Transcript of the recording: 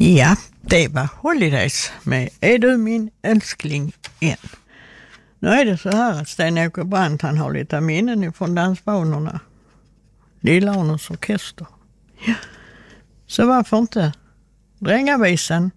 Ja, det var Holidays med Är du min älskling än? Nu är det så här att Sten-Åke Brandt, han har lite minnen från dansbanorna. Lilla Arnors orkester. Ja. Så varför inte Drängavisan